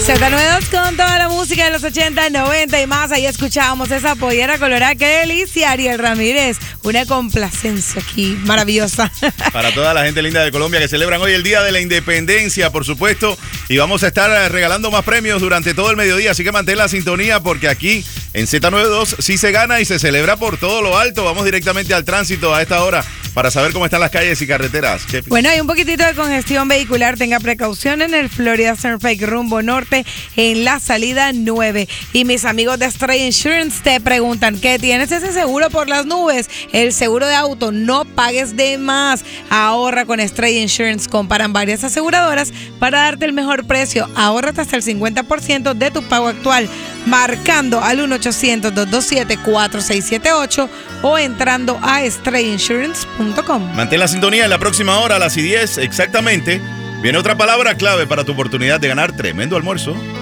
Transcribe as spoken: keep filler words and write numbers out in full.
Z noventa y dos con toda la música de los ochenta, noventa y más. Ahí escuchábamos esa pollera colorada. ¡Qué delicia, Ariel Ramírez! Una complacencia aquí maravillosa. Para toda la gente linda de Colombia que celebran hoy el Día de la Independencia, por supuesto. Y vamos a estar regalando más premios durante todo el mediodía. Así que mantén la sintonía porque aquí en Z noventa y dos sí se gana y se celebra por todo lo alto. Vamos directamente al tránsito a esta hora para saber cómo están las calles y carreteras. ¿Qué? Bueno, hay un poquitito de congestión vehicular. Tenga precaución en el Florida Turnpike rumbo norte en la salida nueve. Y mis amigos de Stray Insurance te preguntan, ¿qué tienes ese seguro por las nubes? El seguro de auto, no pagues de más. Ahorra con Stray Insurance. Comparan varias aseguradoras para darte el mejor precio. Ahórrate hasta el cincuenta por ciento de tu pago actual marcando al uno ochocientos, dos dos siete, cuatro seis siete ocho o entrando a stray insurance punto com. Mantén la sintonía en la próxima hora a las diez exactamente. Viene otra palabra clave para tu oportunidad de ganar tremendo almuerzo.